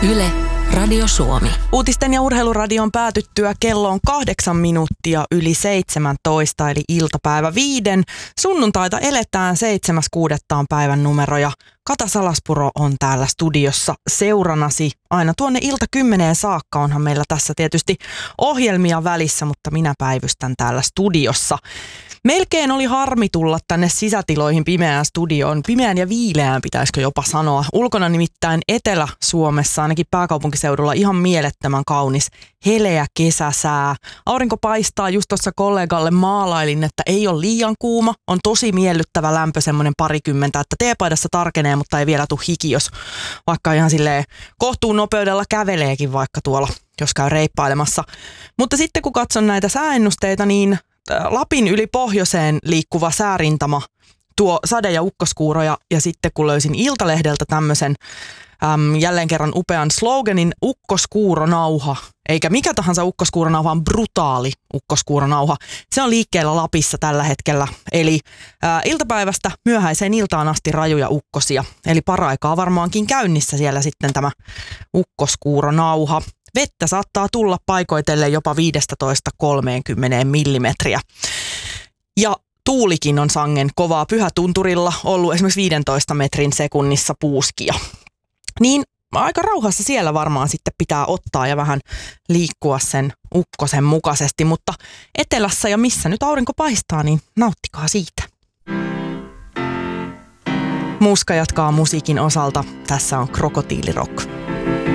Yle, Radio Suomi. Uutisten ja urheiluradion päätyttyä kello on 8 minuuttia yli 17, eli iltapäivä 5. Sunnuntaita eletään 7.6. on päivän numero ja Kata Salaspuro on täällä studiossa seuranasi. Aina tuonne ilta 10 saakka onhan meillä tässä tietysti ohjelmia välissä, mutta minä päivystän täällä studiossa. Melkein oli harmi tulla tänne sisätiloihin pimeään studioon. Pimeään ja viileään pitäisikö jopa sanoa. Ulkona nimittäin Etelä-Suomessa, ainakin pääkaupunkiseudulla, ihan mielettömän kaunis heleä kesäsää. Aurinko paistaa, just tuossa kollegalle maalailin, että ei ole liian kuuma. On tosi miellyttävä lämpö, semmoinen 20, että teepaidassa tarkenee, mutta ei vielä tule hiki, jos vaikka ihan silleen kohtuun nopeudella käveleekin vaikka tuolla, jos käy reippailemassa. Mutta sitten kun katson näitä sääennusteita, niin Lapin yli pohjoiseen liikkuva säärintama tuo sade- ja ukkoskuuroja, ja sitten kun löysin Iltalehdeltä tämmöisen jälleen kerran upean sloganin ukkoskuuronauha, eikä mikä tahansa ukkoskuuronauha, vaan brutaali ukkoskuuronauha. Se on liikkeellä Lapissa tällä hetkellä, eli iltapäivästä myöhäiseen iltaan asti rajuja ukkosia, eli paraikaa varmaankin käynnissä siellä sitten tämä ukkoskuuronauha. Vettä saattaa tulla paikoitellen jopa 15-30 millimetriä. Ja tuulikin on sangen kovaa. Pyhätunturilla ollut esimerkiksi 15 metrin sekunnissa puuskia. Niin aika rauhassa siellä varmaan sitten pitää ottaa ja vähän liikkua sen ukkosen mukaisesti. Mutta etelässä ja missä nyt aurinko paistaa, niin nauttikaa siitä. Muska jatkaa musiikin osalta. Tässä on Krokotiilirock.